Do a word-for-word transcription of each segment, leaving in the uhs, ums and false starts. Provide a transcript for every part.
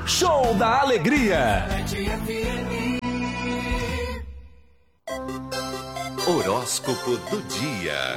Show da Alegria. Horóscopo do dia.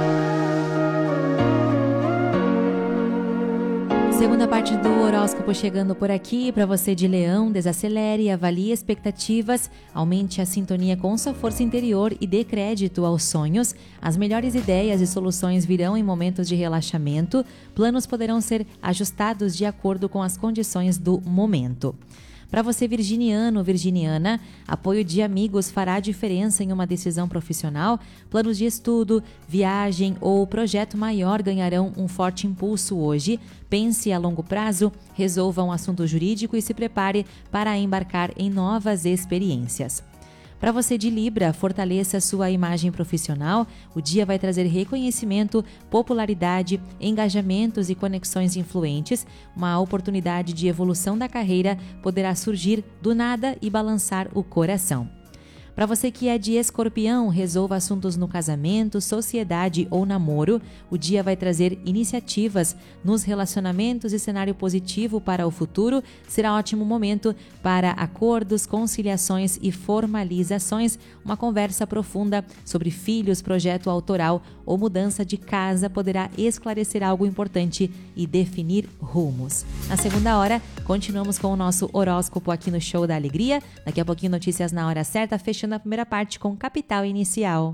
Segunda parte do horóscopo chegando por aqui. Para você de Leão, desacelere, avalie expectativas, aumente a sintonia com sua força interior e dê crédito aos sonhos. As melhores ideias e soluções virão em momentos de relaxamento. Planos poderão ser ajustados de acordo com as condições do momento. Para você virginiano, virginiana, apoio de amigos fará diferença em uma decisão profissional. Planos de estudo, viagem ou projeto maior ganharão um forte impulso hoje. Pense a longo prazo, resolva um assunto jurídico e se prepare para embarcar em novas experiências. Para você de Libra, fortaleça sua imagem profissional. O dia vai trazer reconhecimento, popularidade, engajamentos e conexões influentes. Uma oportunidade de evolução da carreira poderá surgir do nada e balançar o coração. Para você que é de Escorpião, resolva assuntos no casamento, sociedade ou namoro. O dia vai trazer iniciativas nos relacionamentos e cenário positivo para o futuro. Será ótimo momento para acordos, conciliações e formalizações. Uma conversa profunda sobre filhos, projeto autoral ou mudança de casa poderá esclarecer algo importante e definir rumos. Na segunda hora, continuamos com o nosso horóscopo aqui no Show da Alegria. Daqui a pouquinho, notícias na hora certa, fechando a primeira parte com Capital Inicial.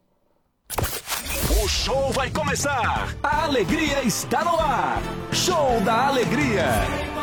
O show vai começar! A alegria está no ar! Show da Alegria!